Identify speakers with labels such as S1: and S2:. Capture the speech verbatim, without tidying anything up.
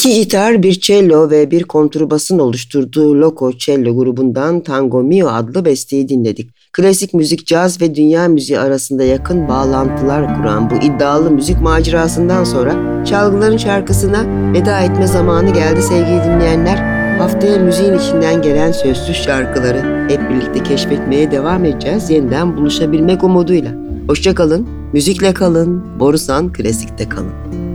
S1: İki gitar, bir cello ve bir kontrbasın oluşturduğu Loco Cello grubundan Tango Mio adlı besteyi dinledik. Klasik müzik, caz ve dünya müziği arasında yakın bağlantılar kuran bu iddialı müzik macerasından sonra çalgıların şarkısına veda etme zamanı geldi sevgili dinleyenler. Haftaya müziğin içinden gelen sözsüz şarkıları hep birlikte keşfetmeye devam edeceğiz. Yeniden buluşabilmek umuduyla. Hoşça kalın, müzikle kalın, Borusan Klasik'te kalın.